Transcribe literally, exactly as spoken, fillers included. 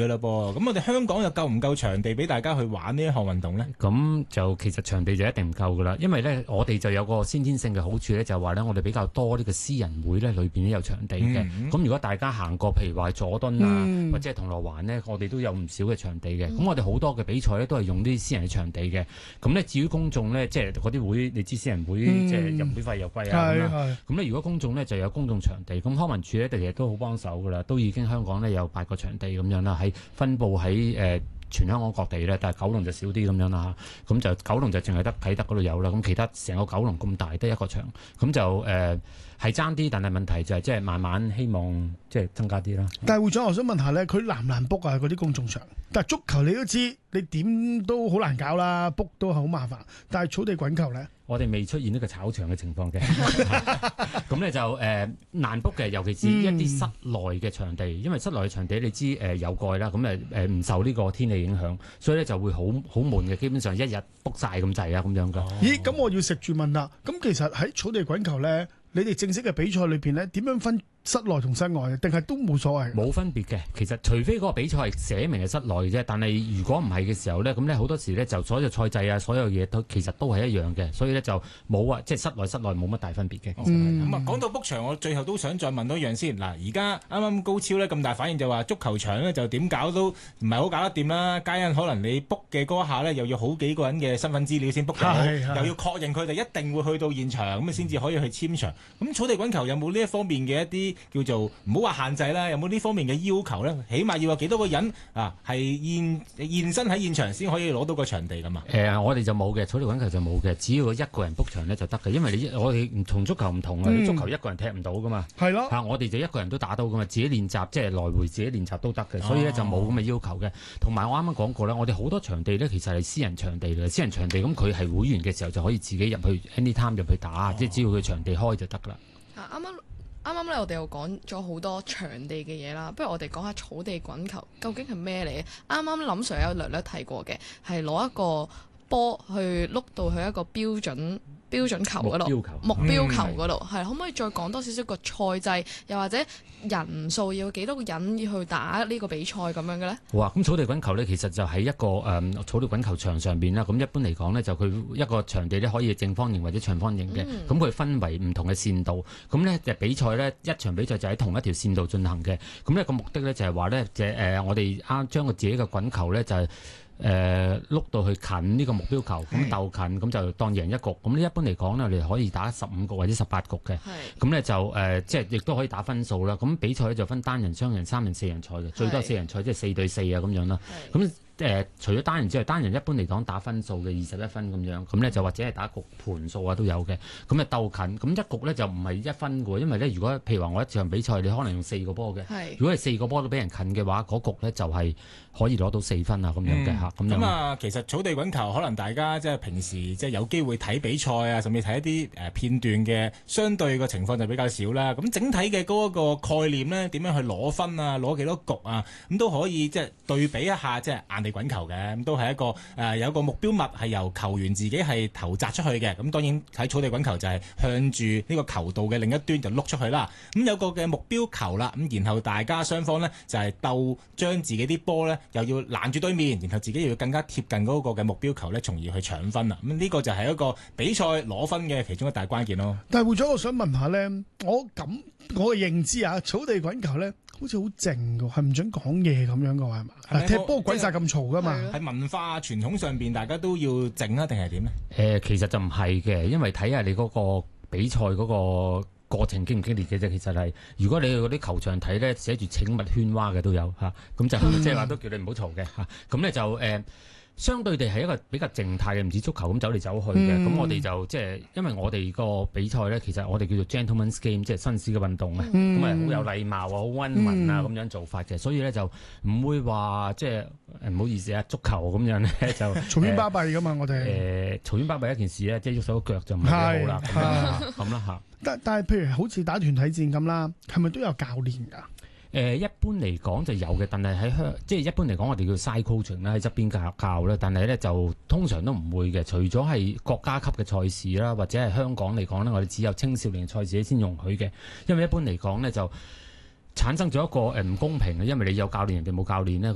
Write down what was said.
㗎啦噃。咁我哋香港又夠唔夠場地俾大家去玩呢一項運動咧？ 咁就其實場地就一定唔夠㗎啦，因為咧我哋就有個先天性嘅好處咧，就係話咧我哋比較多呢個私人會咧裏邊都有場地嘅。咁、嗯、如果大家行過譬如話佐敦啊，嗯、或者係銅鑼灣呢，我哋都有唔少嘅場地嘅。咁、嗯、我哋好多嘅比賽咧都係用啲私人嘅場地嘅。咁咧至於公眾咧，即係嗰啲會，你知私人會、嗯、即係入會費又貴啊咁啦。咁咧如果公眾咧就有公眾場地，咁康文署咧其實都好幫手㗎啦，都已經香港咧有八個場地咁樣啦，喺分佈喺誒。呃全香港各地咧，但係九龍就少啲咁樣啦嚇，咁就九龍就淨係得啟德嗰度有啦，咁其他成個九龍咁大得一個場，咁就誒係爭啲，但係問題就係即係慢慢希望即係增加啲啦。 但係會長，我想問下咧，佢難唔難 book 啊？嗰啲公眾場，但係足球你都知，你點都好難搞啦 ，book 都係好麻煩。但係草地滾球咧？ 我哋未出現呢個炒場嘅情況嘅，咁咧就誒、呃、難 book 嘅，尤其是一啲室內嘅場地，嗯、因為室內嘅場地你知誒、呃、有蓋啦，咁誒誒唔受呢個天氣影響，所以咧就會好好悶嘅，基本上一日 book 晒咁滯啊咁樣噶。哦、 咦？咁我要食住問啦，咁其實喺草地滾球咧，你哋正式嘅比賽裏邊咧，點樣分室內同室外，定係都冇所謂？冇分別嘅，其實除非嗰個比賽係寫明係室內嘅啫，但係如果唔係嘅時候咧，咁咧好多時咧就所有賽制啊，所有嘢都其實都係一樣嘅，所以咧就冇啊，即係室內室內冇乜大分別嘅。 咁啊，講到 book 場，我最後都想再問多一樣先。嗱，而家啱啱高超咧咁大反應就話足球場咧就點搞都唔係好搞得掂啦，皆因可能你 book 嘅嗰下咧又要好幾個人嘅身份資料先 book 到，又要確認佢哋一定會去到現場咁啊先至可以去簽場。咁草地滾球有冇呢一方面嘅一啲叫做唔好話限制啦，有冇呢方面嘅要求咧？起碼要有幾多個人啊，係現現身喺現場先可以攞到個場地噶嘛？誒、 呃，我哋就冇嘅，草地滾球就冇嘅，只要一個人 book 場咧就得嘅，因為你我哋同足球唔同啊，嗯、足球一個人踢唔到噶嘛，係咯，嚇我哋就一個人都打到噶嘛，自己練習即係來回自己練習都得嘅，所以咧就冇咁嘅要求嘅。同埋我啱啱講過啦，我哋好多場地咧其實係私人場地嘅，私人場地咁佢係會員嘅時候就可以自己入去 anytime 入去打，哦、即係只要佢場地開就得啦。 啊，啱啱。啱啱咧，我哋又講咗好多場地嘅嘢啦，不如我哋講下草地滾球究竟係咩嚟？啱啱林 Sir 有略略提過嘅，係攞一個波去碌到去一個標準標準球嗰度，目標球嗰度，係、嗯、可唔可以再講多少少個賽制，又或者人數要幾多個人要去打呢個比賽咁樣嘅咧？ 好啊，咁草地滾球咧，其實就喺一個誒、嗯、草地滾球場上邊啦。咁一般嚟講咧，就佢一個場地咧可以正方形或者長方形嘅。咁佢、嗯、分為唔同嘅線度。咁咧就比賽咧，一場比賽就喺同一條線度進行嘅。咁呢個目的咧就係話咧，就誒、呃、我哋啱將個自己嘅滾球咧就係、是。誒碌、呃、到去近呢個目標球，咁鬥近咁就當贏一局。咁呢一般嚟講呢，我哋可以打十五局或者十八局嘅。咁呢就誒、呃，即係亦都可以打分數啦。咁比賽咧就分單人、雙人、三人、四人賽嘅，最多四人賽即係四對四啊咁樣啦。咁誒、呃，除咗單人之外，單人一般嚟講打分數嘅二十一分咁樣，咁咧就或者係打局盤數啊都有嘅。咁啊鬥近，咁一局咧就唔係一分嘅，因為咧如果譬如話我一場比賽，你可能用四個波嘅，是如果係四個波都俾人近嘅話，嗰局咧就係可以攞到四分啊咁樣嘅嚇。咁、嗯、 啊，其實草地滾球可能大家即係平時即係有機會睇比賽啊，甚至睇一啲誒片段嘅，相對個情況就比較少啦。咁整體嘅嗰個概念咧，點樣去攞分啊，攞幾多局啊，咁都可以即係對比一下，即係硬地滾球嘅，咁都係一個誒、呃、有一個目標物係由球員自己係投擲出去嘅。咁當然喺草地滾球就係向住呢個球道嘅另一端就碌出去啦。咁有個嘅目標球啦，咁然後大家雙方呢就係鬥將自己啲波呢又要攔住對面，然後自己又要更加貼近嗰個嘅目標球呢，從而去搶分啦。咁呢個就係一個比賽攞分嘅其中一大關鍵咯。 但係會長，我想問下呢，我咁我嘅認知啊，草地滾球呢好似好靜㗎，係唔準講嘢咁樣㗎係嘛？係踢波鬼晒咁嘈㗎嘛？ 喺文化傳統上邊，大家都要靜啊，定係點呢？ 誒、呃，其實就唔係嘅，因為睇下你嗰個比賽嗰個過程激唔激烈嘅啫。其實係，如果你去嗰啲球場睇咧，寫住請勿喧嘩嘅都有嚇，咁、啊、就即係話都叫你唔好嘈嘅嚇。咁、啊、咧就誒。呃相對地係一個比較靜態嘅，唔似足球咁走嚟走去嘅。咁、嗯、我哋就即係，因為我哋個比賽咧，其實我哋叫做 gentleman's game，即係紳士嘅運動啊。咁啊、嗯，好有禮貌啊，好溫文啊，咁、嗯、樣做法嘅。所以咧就唔會話即係唔好意思啊，足球咁樣咧就嘈喧巴閉噶嘛，我哋誒嘈喧巴閉一件事咧，即係喐手喐腳就唔係幾好啦。咁啦嚇。但但係譬如好似打團體戰咁啦，係咪都有教練㗎？ 誒、呃、一般嚟講就有嘅，但係喺香即係一般嚟講，我哋叫 side coaching 啦，喺側邊教教啦。但係咧就通常都唔會嘅，除咗係國家級嘅賽事啦，或者係香港嚟講咧，我哋只有青少年賽事先容許嘅。因為一般嚟講咧就產生咗一個誒唔公平嘅，因為你有教練，人哋冇教練咧。